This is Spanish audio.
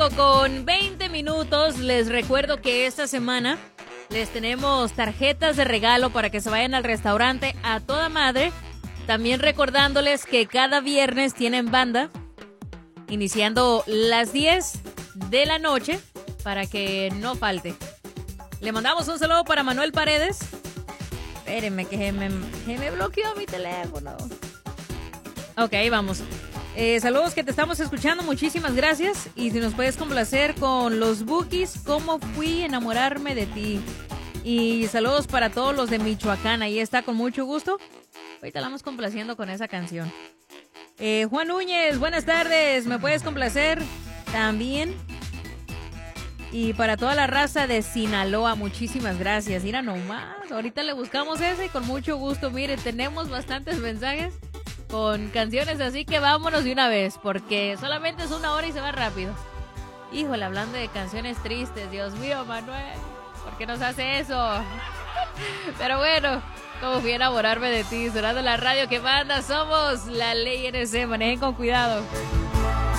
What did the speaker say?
Con 20 minutos, les recuerdo que esta semana les tenemos tarjetas de regalo para que se vayan al restaurante a toda madre. También recordándoles que cada viernes tienen banda, iniciando las 10 de la noche, para que no falte. Le mandamos un saludo para Manuel Paredes. Espérenme que se me bloqueó mi teléfono. Ok, vamos. Saludos, que te estamos escuchando, muchísimas gracias. Y si nos puedes complacer con los Bookies, ¿cómo fui a enamorarme de ti? Y saludos para todos los de Michoacán, ahí está, con mucho gusto. Ahorita la vamos complaciendo con esa canción. Juan Núñez, buenas tardes, ¿me puedes complacer también? Y para toda la raza de Sinaloa, muchísimas gracias. Mira nomás, ahorita le buscamos ese y con mucho gusto. Mire, tenemos bastantes mensajes con canciones, así que vámonos de una vez, porque solamente es 1 hora y se va rápido. Híjole, hablando de canciones tristes, Dios mío, Manuel, ¿por qué nos hace eso? Pero bueno, como fui a enamorarme de ti, sonando la radio que manda, somos la Ley NC, manejen con cuidado.